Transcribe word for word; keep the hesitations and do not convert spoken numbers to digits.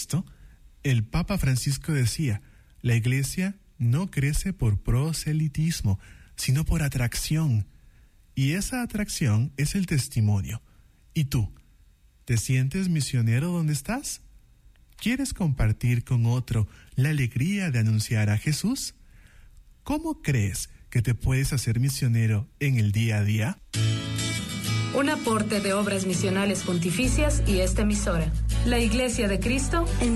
esto, el Papa Francisco decía, la Iglesia no crece por proselitismo, sino por atracción. Y esa atracción es el testimonio. ¿Y tú? ¿Te sientes misionero donde estás? ¿Quieres compartir con otro la alegría de anunciar a Jesús? ¿Cómo crees que te puedes hacer misionero en el día a día? Un aporte de Obras Misionales Pontificias y esta emisora, la Iglesia de Cristo en